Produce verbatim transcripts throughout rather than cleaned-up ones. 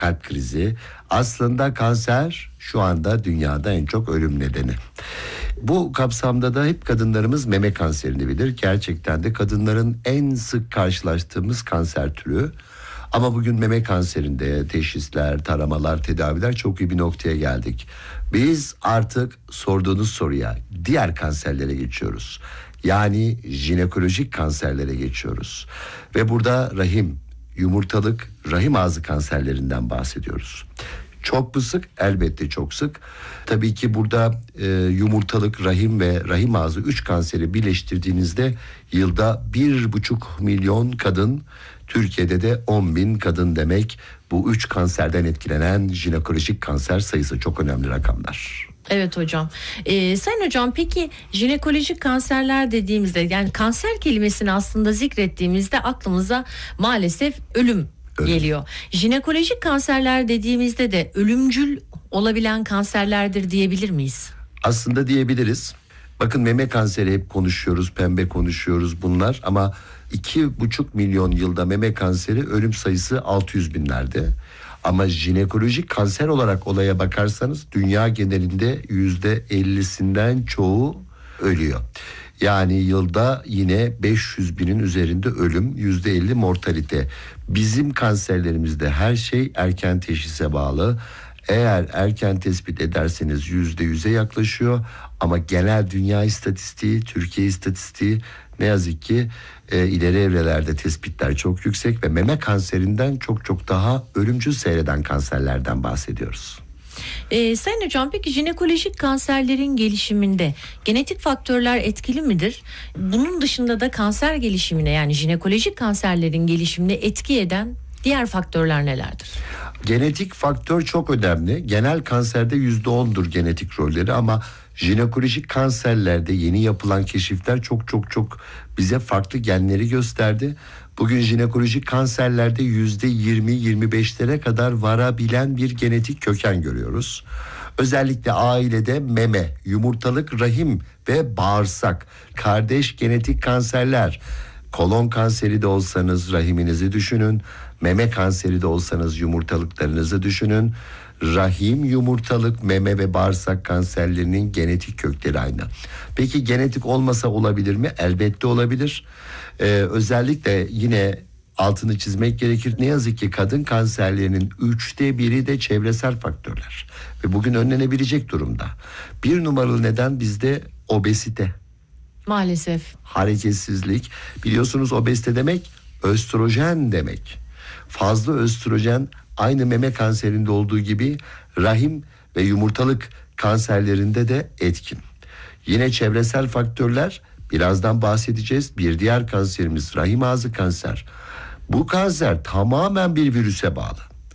kalp krizi. Aslında kanser şu anda dünyada en çok ölüm nedeni. Bu kapsamda da hep kadınlarımız meme kanserini bilir. Gerçekten de kadınların en sık karşılaştığımız kanser türü. Ama bugün meme kanserinde teşhisler, taramalar, tedaviler çok iyi bir noktaya geldik. Biz artık sorduğunuz soruya diğer kanserlere geçiyoruz. Yani jinekolojik kanserlere geçiyoruz. Ve burada rahim, yumurtalık, rahim ağzı kanserlerinden bahsediyoruz. Çok mu sık? Elbette çok sık. Tabii ki burada e, yumurtalık, rahim ve rahim ağzı üç kanseri birleştirdiğinizde yılda bir buçuk milyon kadın, Türkiye'de de on bin kadın demek. Bu üç kanserden etkilenen jinekolojik kanser sayısı çok önemli rakamlar. Evet hocam. Ee, Sayın hocam, peki jinekolojik kanserler dediğimizde, yani kanser kelimesini aslında zikrettiğimizde aklımıza maalesef ölüm Ölüm. geliyor. Jinekolojik kanserler dediğimizde de ölümcül olabilen kanserlerdir diyebilir miyiz? Aslında diyebiliriz. Bakın, meme kanseri hep konuşuyoruz, pembe konuşuyoruz bunlar ama iki buçuk milyon yılda meme kanseri, ölüm sayısı altı yüz binlerde. Ama jinekolojik kanser olarak olaya bakarsanız dünya genelinde yüzde ellisinden çoğu ölüyor. Yani yılda yine beş yüz binin üzerinde ölüm, yüzde elli mortalite. Bizim kanserlerimizde her şey erken teşhise bağlı. Eğer erken tespit ederseniz yüzde yüze yaklaşıyor. Ama genel dünya istatistiği, Türkiye istatistiği ne yazık ki e, ileri evrelerde tespitler çok yüksek ve meme kanserinden çok çok daha ölümcül seyreden kanserlerden bahsediyoruz. Ee, Sayın hocam, peki jinekolojik kanserlerin gelişiminde genetik faktörler etkili midir? Bunun dışında da kanser gelişimine, yani jinekolojik kanserlerin gelişimine etki eden diğer faktörler nelerdir? Genetik faktör çok önemli. Genel kanserde yüzde ondur genetik rolleri ama jinekolojik kanserlerde yeni yapılan keşifler çok çok çok bize farklı genleri gösterdi. Bugün jinekolojik kanserlerde yüzde yirmi yirmi beşlere kadar varabilen bir genetik köken görüyoruz. Özellikle ailede meme, yumurtalık, rahim ve bağırsak, kardeş genetik kanserler. Kolon kanseri de olsanız rahiminizi düşünün. Meme kanseri de olsanız yumurtalıklarınızı düşünün. Rahim, yumurtalık, meme ve bağırsak kanserlerinin genetik kökleri aynı. Peki genetik olmasa olabilir mi? Elbette olabilir. Ee, özellikle yine altını çizmek gerekir. Ne yazık ki kadın kanserlerinin üçte biri de çevresel faktörler. Ve bugün önlenebilecek durumda. Bir numaralı neden bizde obezite. Maalesef. Hareketsizlik. Biliyorsunuz obezite demek östrojen demek. Fazla östrojen aynı meme kanserinde olduğu gibi rahim ve yumurtalık kanserlerinde de etkin. Yine çevresel faktörler, birazdan bahsedeceğiz. Bir diğer kanserimiz rahim ağzı kanser. Bu kanser tamamen bir virüse bağlı.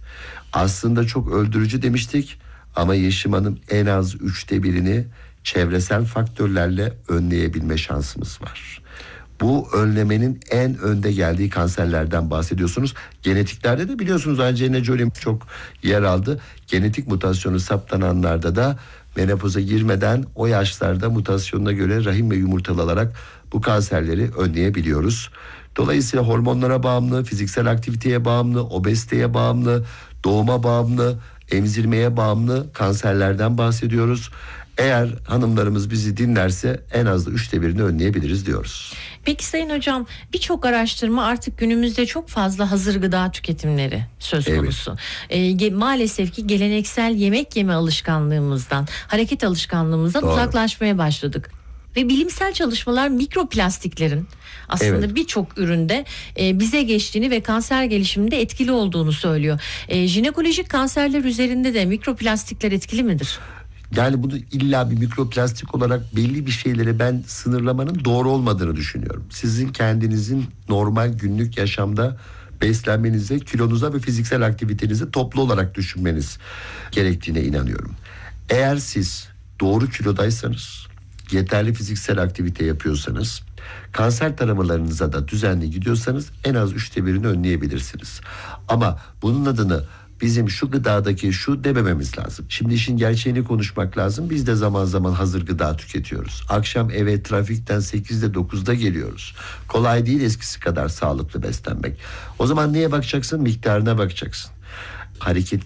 Aslında çok öldürücü demiştik ama Yeşim Hanım, en az üçte birini çevresel faktörlerle önleyebilme şansımız var. Bu önlemenin en önde geldiği kanserlerden bahsediyorsunuz. Genetiklerde de biliyorsunuz Angelina Jolie çok yer aldı. Genetik mutasyonu saptananlarda da menopoza girmeden o yaşlarda mutasyonuna göre rahim ve yumurtalı alarak bu kanserleri önleyebiliyoruz. Dolayısıyla hormonlara bağımlı, fiziksel aktiviteye bağımlı, obeziteye bağımlı, doğuma bağımlı, emzirmeye bağımlı kanserlerden bahsediyoruz. Eğer hanımlarımız bizi dinlerse en az da üçte birini önleyebiliriz diyoruz. Peki Sayın hocam, birçok araştırma artık günümüzde çok fazla hazır gıda tüketimleri söz konusu. Evet. E, maalesef ki geleneksel yemek yeme alışkanlığımızdan, hareket alışkanlığımızdan Doğru. uzaklaşmaya başladık. Ve bilimsel çalışmalar mikroplastiklerin aslında evet. birçok üründe e, bize geçtiğini ve kanser gelişiminde etkili olduğunu söylüyor. E, jinekolojik kanserler üzerinde de mikroplastikler etkili midir? Yani bunu illa bir mikroplastik olarak belli bir şeylere ben sınırlamanın doğru olmadığını düşünüyorum. Sizin kendinizin normal günlük yaşamda beslenmenize, kilonuza ve fiziksel aktivitenizi toplu olarak düşünmeniz gerektiğine inanıyorum. Eğer siz doğru kilodaysanız, yeterli fiziksel aktivite yapıyorsanız, kanser taramalarınıza da düzenli gidiyorsanız en az üçte birini önleyebilirsiniz. Ama bunun adını bizim şu gıdadaki şu demememiz lazım. Şimdi işin gerçeğini konuşmak lazım. Biz de zaman zaman hazır gıda tüketiyoruz. Akşam eve trafikten sekizde dokuzda geliyoruz. Kolay değil eskisi kadar sağlıklı beslenmek. O zaman neye bakacaksın? Miktarına bakacaksın. hareket